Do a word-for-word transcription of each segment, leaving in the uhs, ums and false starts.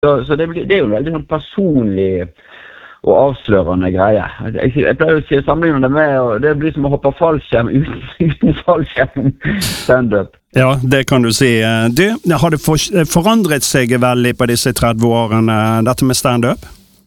Så, så det, blir, det er jo en veldig sånn personlig og avslørende greie. Jeg, jeg pleier å si sammenlignet med, og det blir som å hoppe fallskjerm uten, uten fallskjerm stand-up. Ja, det kan du si. Du, har det for, forandret seg veldig på disse tretti årene, dette med stand-up?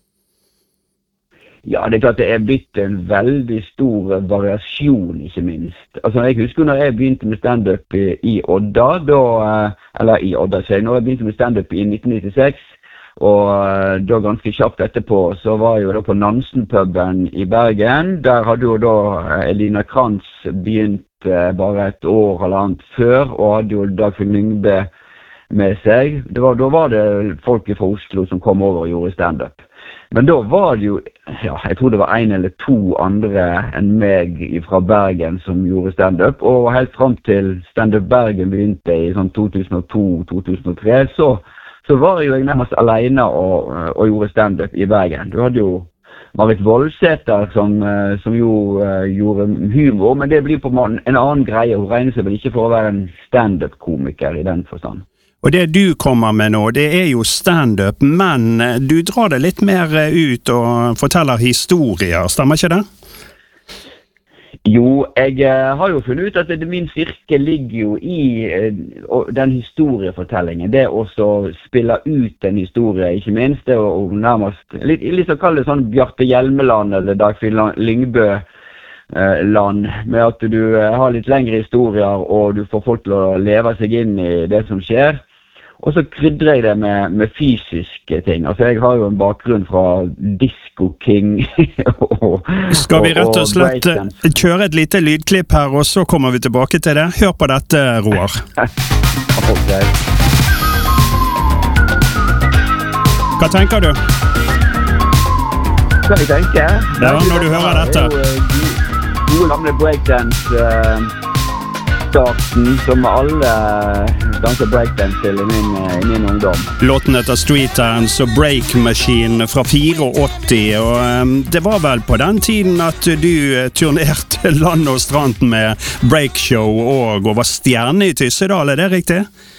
Ja, det er klart det er blitt en veldig stor variasjon, ikke minst. Altså, jeg husker når jeg begynte med stand-up i, i Odda, da, eller i Odda, så jeg, når jeg begynte med stand-up i nitten nittiseks, og da ganske kjapt etterpå så var jeg jo da på Nansen-puben i Bergen. Der hadde jo da Elina Krantz begynt bare et år eller annet før, og hadde jo Dagfinn Lyngbø med seg. Det var, da var det folk fra Oslo som kom over og gjorde stand-up. Men da var det jo, ja, jeg tror det var en eller to andre enn meg fra Bergen som gjorde stand-up, og helt frem til Stand-up Bergen begynte i sånn to tusen og to til to tusen og tre, så så var jeg jo nærmest alene og, og gjorde stand-up i Bergen. Du hadde jo Marit Voldsæter som, som jo uh, gjorde humor, men det blir på en annen greie. Hun regner seg vel ikke for å være en stand-up-komiker i den forstand. Og det du kommer med nå, det er jo stand-up, men du drar det litt mer ut og forteller historier, stemmer ikke det? Jo, jeg uh, har jo funnet ut at det, min styrke ligger jo i uh, den historiefortellingen. Det å spille ut en historie, ikke minst. Det å nærmest, litt, litt så kalle det sånn Bjarte Hjelmeland eller Dagfinn Lyngbø uh, land, med at du uh, har litt lengre historier, og du får folk til å leve seg inn i det som skjer. Og så krydrer jeg det med, med fysiske ting. Altså, jeg har jo en bakgrunn fra Disco King og, Skal vi rett og slett og kjøre et lite lydklipp her, og så kommer vi tilbake til det? Hør på dette, Roar. Okay. Hva tenker du? Hva jeg tenker? Ja, når du hører dette. Det er jo gode gamle breakdance uh, starten som alle danser breakdance til i min, i min ungdom. Låten heter Street Dance og Break Machine fra åttifire, og um, det var vel på den tiden at du turnerte land og strand med breakshow og, og var stjerne i Tyssedal, er det riktig?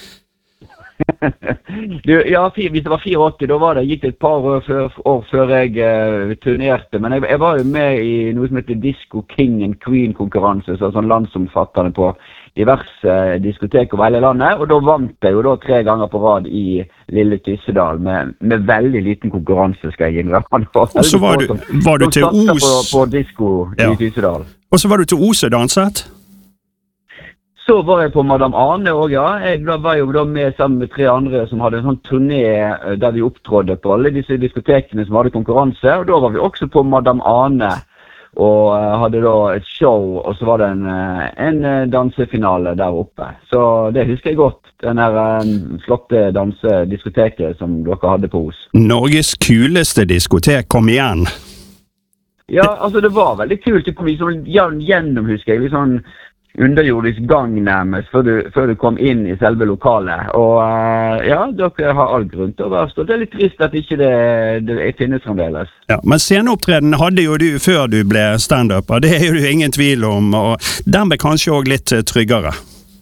du, ja, hvis det var åttifire, da var det, gikk det et par år før, år før jeg uh, turnerte, men jeg, jeg var jo med i noe som heter Disco King and Queen konkurranse, så sånn landsomfattende på diverse diskotek over hele landet, og da vant jeg jo da tre ganger på rad i Lille Tyssedal med, med veldig liten konkurranse, skal jeg innrømme. Og så var du, var du til Os på, på disco ja. I Tyssedal. Og så var du til Os og danset? Så var jeg på Madame Ane også, ja. Jeg var jo da med sammen med tre andre som hadde en sånn turné der vi opptrådde på alle disse diskotekene som hadde konkurranse, og da var vi også på Madame Ane og hadde da et show, og så var det en, en dansefinale der oppe. Så det husker jeg godt, den her flotte dansediskoteket som dere hadde på Os. Norges kuleste diskotek, kom igjen! Ja, altså det var veldig kult. Det kom liksom gjennom, husker jeg, litt sånn underjordisk gang nærmest, før du, før du kom inn i selve lokalet. Og uh, ja, dere har all grunn til å være stått. Det er litt trist at ikke det, det finnes fremdeles. Ja, men sceneopptreden hadde jo du før du ble stand-upper, det er jo ingen tvil om, og dermed kanskje også litt tryggere.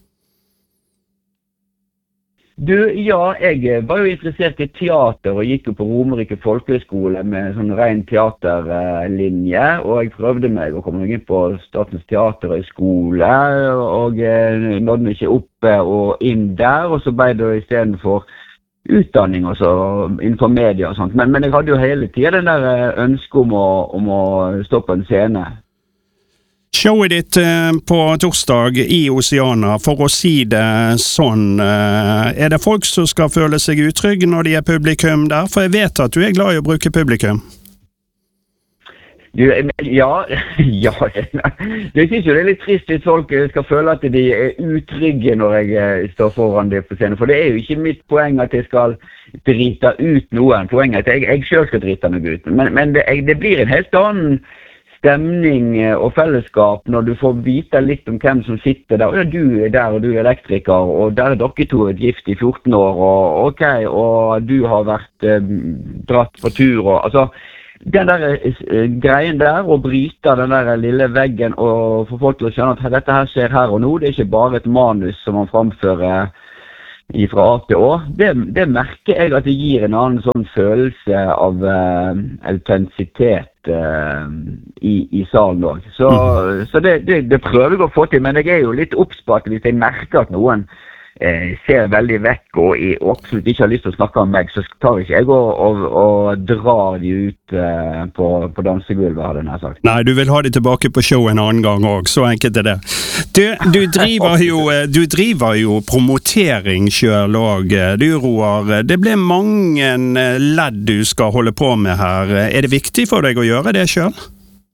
Du, ja, jeg var jo interessert i teater og gikk jo på Romerike Folkehøgskole med sånn ren teaterlinje, og jeg prøvde meg å komme inn på Statens Teaterhøgskole, og nådde meg ikke opp og inn der, og så ble det i stedet for utdanning også, innenfor media og sånt. Men, men jeg hadde jo hele tiden den der ønske om å, om å stå på en scene. Showet ditt eh, på torsdag i Oceana, for å si det sånn, eh, er det folk som skal føle seg utrygge når de er publikum der? For jeg vet at du er glad i å bruke publikum. Du, ja, ja, jeg synes jo det er litt trist hvis folk skal føle at de er utrygge når jeg står foran dem på scenen, for det er jo ikke mitt poeng at jeg skal drite ut noen, poenget er at jeg, jeg selv skal drite meg ut, men, men det, det blir en helt annen stemning og fellesskap når du får vite litt om hvem som sitter der. Ja, du er der, og du er elektriker, og der er dere to et gift i fjorten år, og ok, og du har vært eh, dratt på tur, og altså, den der eh, greien der, å bryte den der lille veggen, og få folk til å skjønne at dette her skjer her og nå, det er ikke bare et manus som man framfører fra A til Å, det, det merker jeg at det gir en annen sånn følelse av uh, autentisitet uh, i, i salen også. Så, mm. så det, det, det prøver jeg å få til, men jeg er jo litt oppspart hvis jeg merker at noen eh, ser veldig vekk og, i, og absolutt ikke har lyst til å snakke om meg, så tar ikke jeg og, og, og drar de ut eh, på, på dansegulvet, hadde jeg sagt. Nei, du vil ha de tilbake på show en annen gang også, så enkelt er det. Du, du, driver, jo, du driver jo promotering selv også, du Roar. Det ble mange ledd du skal holde på med her. Er det viktig for deg å gjøre det selv?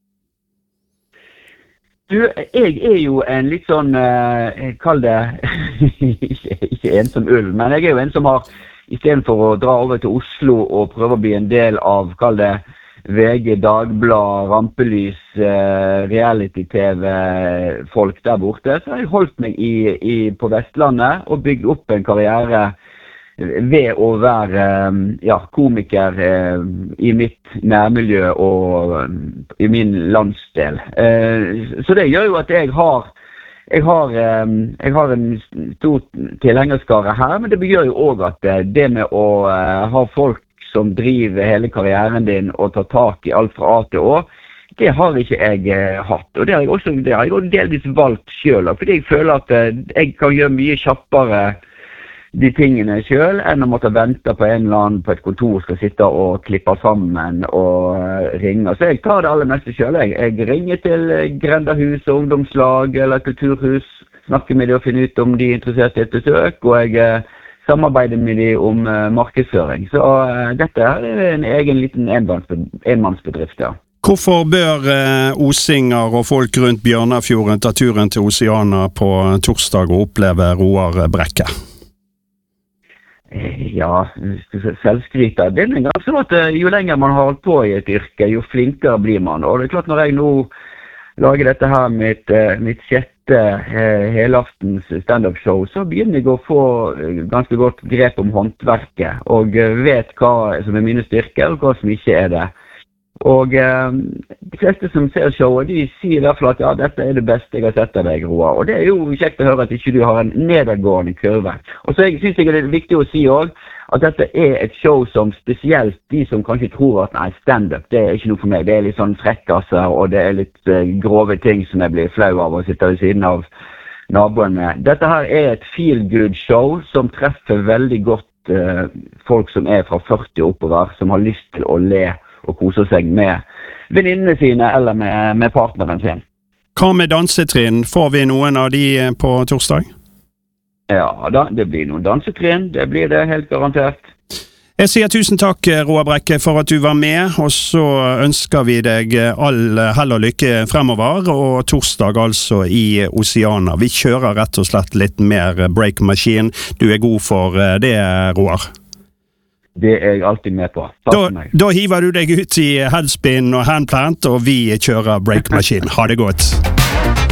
Du, jeg er jo en litt sånn, uh, jeg kaller det, ikke, ikke en som ulv, men jeg er jo en som har, i stedet for å dra over til Oslo og prøve å bli en del av, kall det, V G, Dagblad, Rampelys, uh, reality-tv-folk der borte, så har jeg holdt meg i, i, på Vestlandet og bygd opp en karriere ved å være ja, komiker eh, i mitt nærmiljø og um, i min landsdel. Eh, så det gjør jo at jeg har, jeg har, eh, jeg har en stor tilhengerskare her, men det gjør jo også at eh, det med å eh, ha folk som driver hele karrieren din og tar tak i alt fra A til Å, det har ikke jeg eh, hatt. Og det har jeg også, det har jeg også delvis valgt selv, fordi jeg føler at eh, jeg kan gjøre mye kjappere de tingene selv, enn å måtte vente på en eller annen på et kontor skal sitte og klippe sammen og ringe. Så jeg tar det aller meste selv. Jeg, jeg ringer til Grendahus og ungdomslag eller kulturhus, snakker med dem og finner ut om de er interessert i et besøk, og jeg eh, samarbeider med dem om eh, markedsføring. Så eh, dette er en egen liten enmannsbedrift, ja. Hvorfor bør eh, osinger og folk rundt Bjørnafjorden ta turen til Oceana på torsdag og oppleve Roar Brekke? Ja, selvskryter. Det er ganske sånn at jo lenger man har holdt på i et yrke, jo flinkere blir man. Og det er klart når jeg nå lager dette her med mitt, mitt sjette eh, helaftens stand-up-show, så begynner jeg å få ganske godt grep om håndverket, og vet hva som er mine styrker, og hva som ikke er det. Og eh, de fleste som ser showet, de sier i hvert fall at ja, dette er det beste jeg har sett av deg, Roar. Og det er jo kjekt å høre at ikke du har en nedadgående kurve. Og så jeg synes jeg det er viktig å si også at dette er et show som spesielt de som kanskje tror at nei, stand-up, det er ikke noe for meg. Det er litt sånn frekkasser, og det er litt uh, grove ting som jeg blir flau av å sitte ved siden av naboen med. Dette her er et feel-good-show som treffer veldig godt uh, folk som er fra førti oppover, som har lyst til å le og kose seg med venninnene sine eller med, med partneren sin. Hva med dansetrinn? Får vi noen av de på torsdag? Ja, da, det blir noen dansetrinn. Det blir det helt garantert. Jeg sier tusen takk, Roar Brekke, for at du var med, og så ønsker vi deg all hell og lykke fremover, og torsdag altså i Oceana. Vi kjører rett og slett litt mer break machine. Du er god for det, Roar. Det er jeg alltid med på. Da, da hiver du deg ut i headspin og handplant, og vi kjører break machine. Ha det godt.